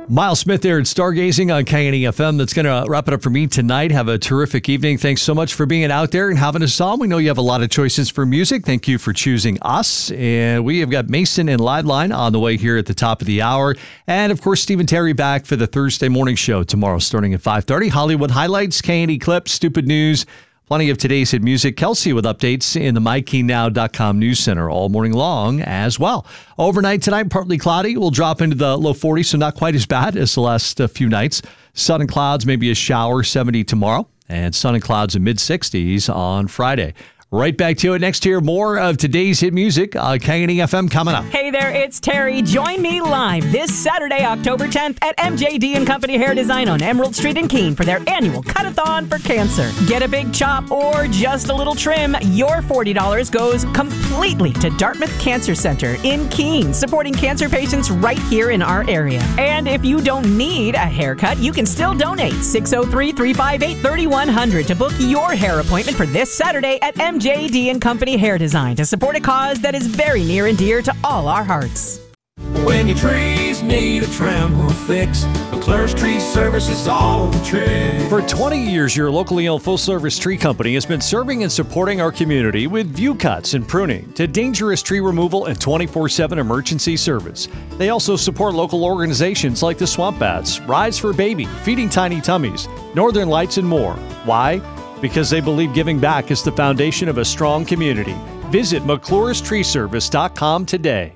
Miles Smith there at Stargazing on KNE-FM. That's going to wrap it up for me tonight. Have a terrific evening. Thanks so much for being out there and having us on. We know you have a lot of choices for music. Thank you for choosing us. And we have got Mason and Lideline on the way here at the top of the hour. And, of course, Steve and Terry back for the Thursday morning show tomorrow starting at 5:30. Hollywood highlights, KNE clips, stupid news. Plenty of today's hit music. Kelsey with updates in the MyKeyNow.com news center all morning long as well. Overnight tonight, partly cloudy. We'll drop into the low 40s, so not quite as bad as the last few nights. Sun and clouds, maybe a shower, 70 tomorrow. And sun and clouds in mid-60s on Friday. Right back to it next year. More of today's hit music on KNE-FM coming up. Hey there, it's Terry. Join me live this Saturday, October 10th at MJD & Company Hair Design on Emerald Street in Keene for their annual Cut-a-thon for cancer. Get a big chop or just a little trim. Your $40 goes completely to Dartmouth Cancer Center in Keene, supporting cancer patients right here in our area. And if you don't need a haircut, you can still donate. 603-358-3100 to book your hair appointment for this Saturday at MJD & Company Hair Design to support a cause that is very near and dear to all our hearts. When your trees need a trim or fix, McClure's Tree Service is all the trick. For 20 years, your locally owned full-service tree company has been serving and supporting our community with view cuts and pruning to dangerous tree removal and 24/7 emergency service. They also support local organizations like the Swamp Bats, Rise for Baby, Feeding Tiny Tummies, Northern Lights, and more. Why? Because they believe giving back is the foundation of a strong community. Visit McClure'sTreeService.com today.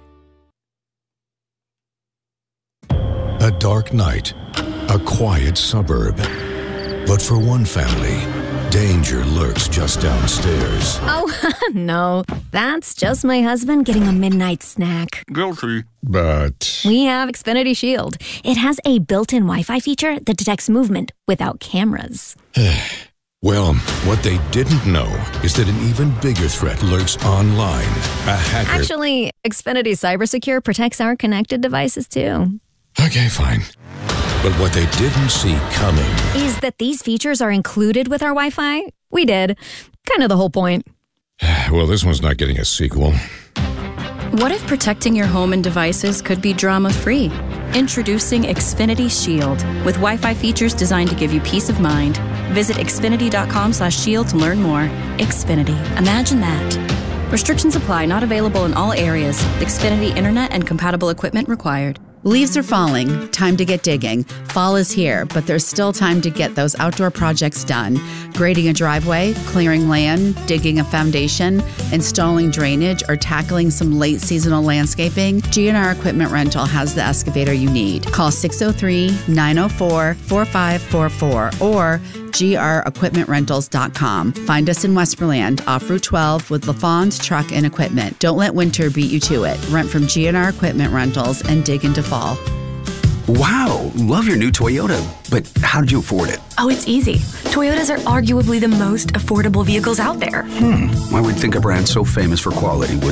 A dark night, a quiet suburb. But for one family, danger lurks just downstairs. Oh, no. That's just my husband getting a midnight snack. Guilty. But We have Xfinity Shield. It has a built-in Wi-Fi feature that detects movement without cameras. well, what they didn't know is that an even bigger threat lurks online. A hacker. Actually, Xfinity CyberSecure protects our connected devices, too. Okay, fine. But what they didn't see coming Is that these features are included with our Wi-Fi? We did. Kind of the whole point. Well, this one's not getting a sequel. What if protecting your home and devices could be drama-free? Introducing Xfinity Shield with Wi-Fi features designed to give you peace of mind. Visit Xfinity.com/shield to learn more. Xfinity. Imagine that. Restrictions apply. Not available in all areas. Xfinity Internet and compatible equipment required. Leaves are falling. Time to get digging. Fall is here, but there's still time to get those outdoor projects done. Grading a driveway, clearing land, digging a foundation, installing drainage, or tackling some late seasonal landscaping, GNR Equipment Rental has the excavator you need. Call 603-904-4544 or grequipmentrentals.com. Find us in Westmoreland off Route 12 with LaFawn's Truck and Equipment. Don't let winter beat you to it. Rent from GNR Equipment Rentals and dig into fall. Wow, love your new Toyota, but how did you afford it? Oh, it's easy. Toyotas are arguably the most affordable vehicles out there. I would think a brand so famous for quality would